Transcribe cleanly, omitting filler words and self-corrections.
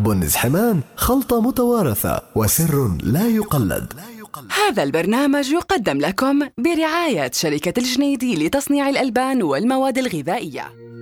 بن حمان، خلطة متوارثة وسر لا يقلد. هذا البرنامج يقدم لكم برعاية شركة الجنيدي لتصنيع الألبان والمواد الغذائية.